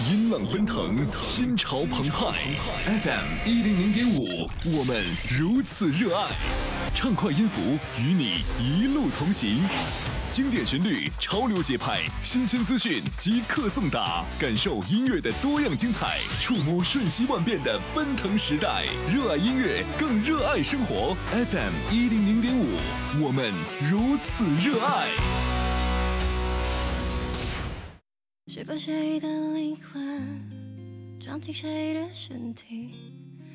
音浪奔腾，心潮澎湃。FM 100.5，我们如此热爱。畅快音符与你一路同行，经典旋律，潮流节拍，新鲜资讯即刻送达，感受音乐的多样精彩，触摸瞬息万变的奔腾时代。热爱音乐，更热爱生活。FM 100.5，我们如此热爱。 是把谁的灵魂装进谁的身体？